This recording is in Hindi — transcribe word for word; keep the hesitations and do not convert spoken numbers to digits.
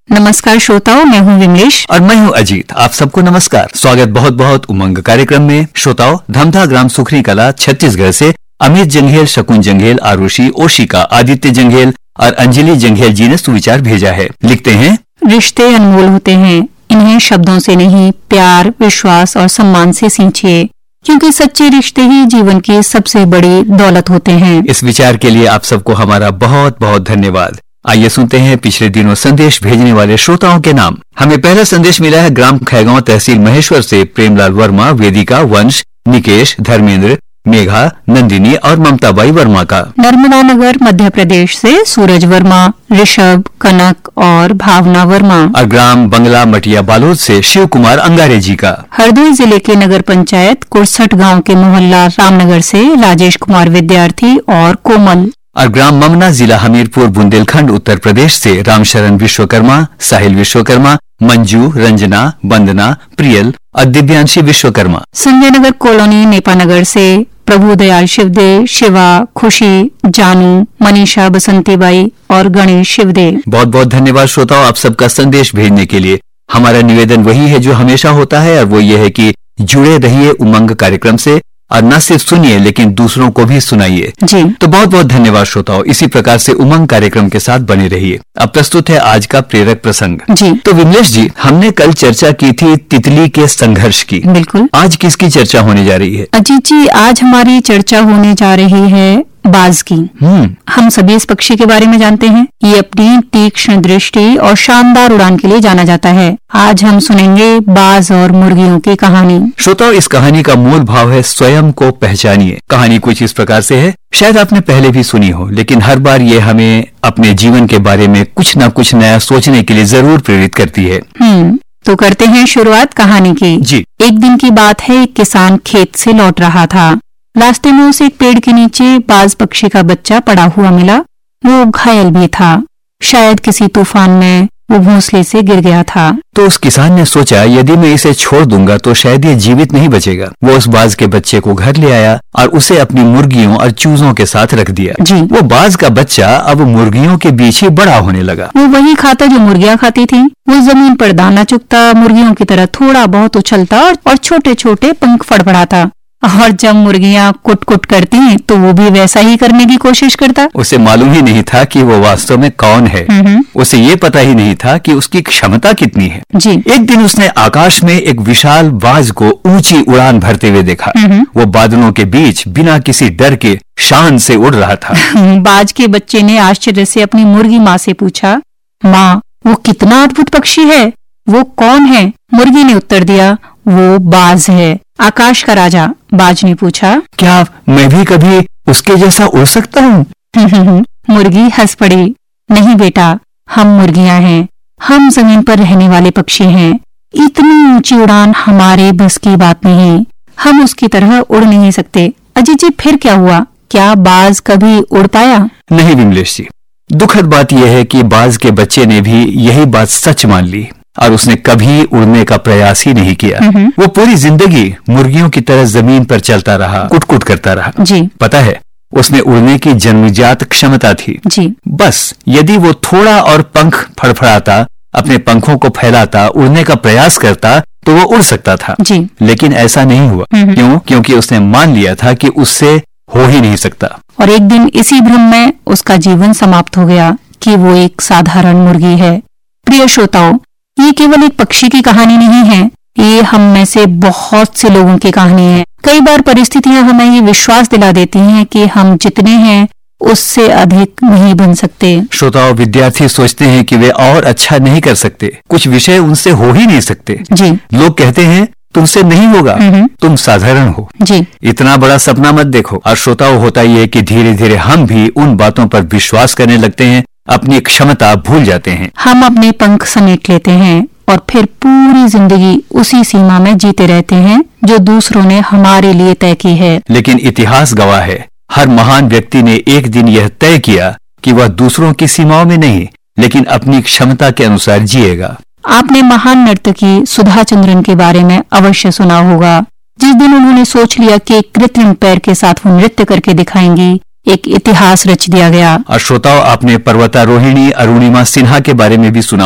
नमस्कार श्रोताओं, मैं हूं विमलेश और मैं हूं अजीत। आप सबको नमस्कार। स्वागत बहुत बहुत उमंग कार्यक्रम में। श्रोताओं, धमधा ग्राम सुखरी कला छत्तीसगढ़ से अमित जंघेल, शकुन जंघेल, आरुषि, ओशिका, आदित्य जंघेल और अंजलि जंघेल जी ने सुविचार भेजा है। लिखते हैं, रिश्ते अनमोल होते हैं, इन्हें शब्दों से नहीं, प्यार, विश्वास और सम्मान से सींचिए, क्योंकि सच्चे रिश्ते ही जीवन की सबसे बड़ी दौलत होते हैं। इस विचार के लिए आप सबको हमारा बहुत बहुत धन्यवाद। आइए सुनते हैं पिछले दिनों संदेश भेजने वाले श्रोताओं के नाम। हमें पहला संदेश मिला है ग्राम खैगांव, तहसील महेश्वर से प्रेमलाल वर्मा, वेदिका, वंश, निकेश, धर्मेंद्र, मेघा, नंदिनी और ममताबाई वर्मा का। नर्मदा नगर मध्य प्रदेश से सूरज वर्मा, ऋषभ, कनक और भावना वर्मा। और ग्राम बंगला मटिया बालोद से शिव कुमार अंगारे जी का। हरदोई जिले के नगर पंचायत कुरसठ गांव के मोहल्ला रामनगर से राजेश कुमार विद्यार्थी और कोमल। और ग्राम ममना, जिला हमीरपुर, बुंदेलखंड, उत्तर प्रदेश से रामशरण विश्वकर्मा, साहिल विश्वकर्मा, मंजू, रंजना, वंदना, प्रियल और दिव्यांशी विश्वकर्मा। संजय नगर कॉलोनी नेपानगर से प्रभु दयाल शिवदे, शिवा, खुशी, जानू, मनीषा, बसंतीबाई और गणेश शिवदे। बहुत बहुत धन्यवाद श्रोताओं, आप सबका संदेश भेजने के लिए। हमारा निवेदन वही है जो हमेशा होता है, और वो ये है कि जुड़े रहिए उमंग कार्यक्रम से और न सिर्फ सुनिए लेकिन दूसरों को भी सुनाइए जी। तो बहुत बहुत धन्यवाद श्रोताओं, इसी प्रकार से उमंग कार्यक्रम के साथ बने रहिए। अब प्रस्तुत है आज का प्रेरक प्रसंग जी। तो विमलेश जी, हमने कल चर्चा की थी तितली के संघर्ष की। बिल्कुल। आज किसकी चर्चा होने जा रही है? अजीत जी, आज हमारी चर्चा होने जा रही है बाज की। हम्म हम सभी इस पक्षी के बारे में जानते हैं। ये अपनी तीक्ष्ण दृष्टि और शानदार उड़ान के लिए जाना जाता है। आज हम सुनेंगे बाज और मुर्गियों की कहानी। श्रोताओं, इस कहानी का मूल भाव है स्वयं को पहचानिए। कहानी कुछ इस प्रकार से है, शायद आपने पहले भी सुनी हो, लेकिन हर बार ये हमें अपने जीवन के बारे में कुछ न कुछ नया सोचने के लिए जरूर प्रेरित करती है। हम्म तो करते हैं शुरुआत कहानी की जी। एक दिन की बात है, एक किसान खेत से लौट रहा था। रास्ते में उसे एक पेड़ के नीचे बाज पक्षी का बच्चा पड़ा हुआ मिला। वो घायल भी था, शायद किसी तूफान में वो घोंसले से गिर गया था। तो उस किसान ने सोचा, यदि मैं इसे छोड़ दूंगा तो शायद ये जीवित नहीं बचेगा। वो उस बाज के बच्चे को घर ले आया और उसे अपनी मुर्गियों और चूजों के साथ रख दिया। जी। वो बाज का बच्चा अब मुर्गियों के बीच ही बड़ा होने लगा। वो वही खाता जो मुर्गियां खाती थी। वो जमीन पर दाना चुगता, मुर्गियों की तरह थोड़ा बहुत उछलता और छोटे छोटे पंख फड़फड़ाता। और जब मुर्गियां कुट कुट करती तो वो भी वैसा ही करने की कोशिश करता। उसे मालूम ही नहीं था कि वो वास्तव में कौन है। उसे ये पता ही नहीं था कि उसकी क्षमता कितनी है। जी। एक दिन उसने आकाश में एक विशाल बाज को ऊंची उड़ान भरते हुए देखा। वो बादलों के बीच बिना किसी डर के शान से उड़ रहा था। बाज के बच्चे ने आश्चर्य से अपनी मुर्गी माँ से पूछा, माँ, वो कितना अद्भुत पक्षी है, वो कौन है? मुर्गी ने उत्तर दिया, वो बाज है, आकाश का राजा। बाज ने पूछा, क्या मैं भी कभी उसके जैसा उड़ सकता हूँ? मुर्गी हंस पड़ी, नहीं बेटा, हम मुर्गियां हैं, हम जमीन पर रहने वाले पक्षी हैं। इतनी ऊंची उड़ान हमारे बस की बात नहीं, हम उसकी तरह उड़ नहीं सकते। अजीत जी, फिर क्या हुआ? क्या बाज कभी उड़ पाया? नहीं विमलेश जी, दुखद बात यह है कि बाज के बच्चे ने भी यही बात सच मान ली और उसने कभी उड़ने का प्रयास ही नहीं किया। वो पूरी जिंदगी मुर्गियों की तरह जमीन पर चलता रहा, कुट कुट करता रहा। जी। पता है, उसमें उड़ने की जन्मजात क्षमता थी। जी। बस यदि वो थोड़ा और पंख फड़फड़ाता, अपने पंखों को फैलाता, उड़ने का प्रयास करता तो वो उड़ सकता था। जी। लेकिन ऐसा नहीं हुआ। क्यों? क्योंकि उसने मान लिया था कि उससे हो ही नहीं सकता। और एक दिन इसी भ्रम में उसका जीवन समाप्त हो गया कि वो एक साधारण मुर्गी है। प्रिय श्रोताओं, ये केवल एक पक्षी की कहानी नहीं है, ये हम में से बहुत से लोगों की कहानी है। कई बार परिस्थितियां हमें ये विश्वास दिला देती हैं कि हम जितने हैं उससे अधिक नहीं बन सकते। श्रोताओं, विद्यार्थी सोचते हैं कि वे और अच्छा नहीं कर सकते, कुछ विषय उनसे हो ही नहीं सकते। जी। लोग कहते हैं तुमसे नहीं होगा, तुम साधारण हो। जी। इतना बड़ा सपना मत देखो। और श्रोताओं, होता ये है कि धीरे धीरे हम भी उन बातों पर विश्वास करने लगते हैं, अपनी क्षमता भूल जाते हैं। हम अपने पंख समेट लेते हैं और फिर पूरी जिंदगी उसी सीमा में जीते रहते हैं जो दूसरों ने हमारे लिए तय की है। लेकिन इतिहास गवाह है, हर महान व्यक्ति ने एक दिन यह तय किया कि वह दूसरों की सीमाओं में नहीं, लेकिन अपनी क्षमता के अनुसार जिएगा। आपने महान नर्तकी सुधा चंद्रन के बारे में अवश्य सुना होगा। जिस दिन उन्होंने सोच लिया कि एक कृत्रिम पैर के साथ वो नृत्य करके दिखाएंगी, एक इतिहास रच दिया गया। और श्रोताओं, आपने पर्वतारोहिणी अरुणिमा सिन्हा के बारे में भी सुना